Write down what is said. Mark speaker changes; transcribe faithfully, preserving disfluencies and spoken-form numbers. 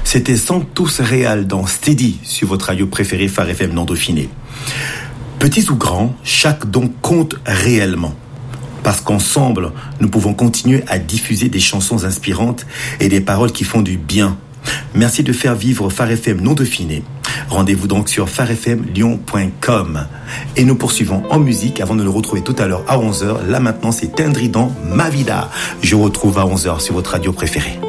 Speaker 1: C'était Santos Real dans Steady sur votre radio préférée Phare F M non Dauphiné. Petits ou grands, chaque don compte réellement. Parce qu'ensemble, nous pouvons continuer à diffuser des chansons inspirantes et des paroles qui font du bien. Merci de faire vivre Phare F M non Dauphiné. Rendez-vous donc sur phare f m lyon point com. Et nous poursuivons en musique avant de nous retrouver tout à l'heure à onze heures. Là maintenant, c'est Tendri dans Ma Vida. Je vous retrouve à onze heures sur votre radio préférée.